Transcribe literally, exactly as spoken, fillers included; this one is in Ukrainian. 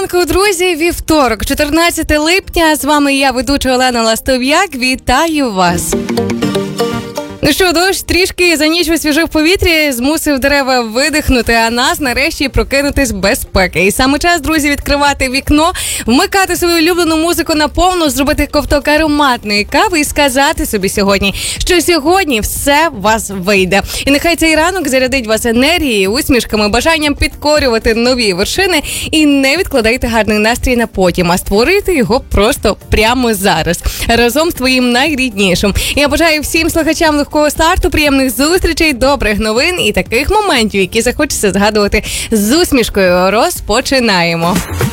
ранку, друзі, вівторок, чотирнадцяте липня. З вами я, ведуча Олена Ластов'як. Вітаю вас. Ну що, дощ трішки за ніч освіжив повітря, змусив дерева видихнути, а нас нарешті прокинутись без спеки. І саме час, друзі, відкривати вікно, вмикати свою улюблену музику на повну, зробити ковток ароматної кави і сказати собі сьогодні, що сьогодні все у вас вийде. І нехай цей ранок зарядить вас енергією, усмішками, бажанням підкорювати нові вершини. І не відкладайте гарний настрій на потім, а створюйте його просто прямо зараз, разом з твоїм найріднішим. Я бажаю всім слухачам легкого старту, приємних зустрічей, добрих новин і таких моментів, які захочеться згадувати з усмішкою. Розпочинаємо.